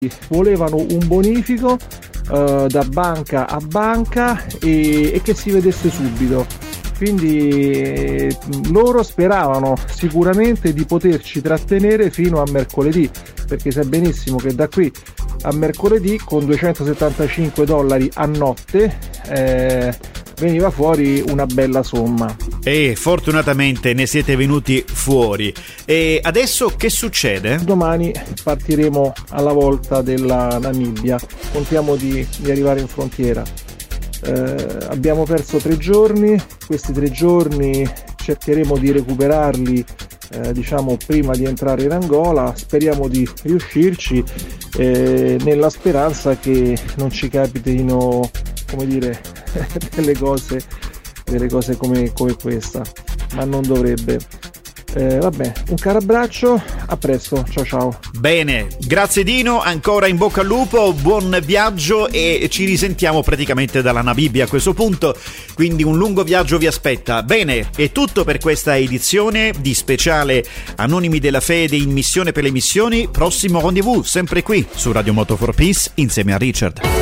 volevano un bonifico da banca a banca e che si vedesse subito. Quindi loro speravano sicuramente di poterci trattenere fino a mercoledì, perché sai benissimo che da qui a mercoledì con $275 a notte veniva fuori una bella somma. E fortunatamente ne siete venuti fuori. E adesso che succede? Domani partiremo alla volta della Namibia, contiamo di arrivare in frontiera. Abbiamo perso 3 giorni, questi 3 giorni cercheremo di recuperarli diciamo prima di entrare in Angola, speriamo di riuscirci nella speranza che non ci capitino, come dire, delle cose come questa, ma non dovrebbe. Vabbè, un caro abbraccio, a presto, ciao. Bene, grazie Dino, ancora in bocca al lupo, buon viaggio e ci risentiamo praticamente dalla Namibia a questo punto, quindi un lungo viaggio vi aspetta. Bene, è tutto per questa edizione di speciale Anonimi della Fede in missione per le missioni. Prossimo rendezvous sempre qui su Radio Moto for Peace insieme a Richard.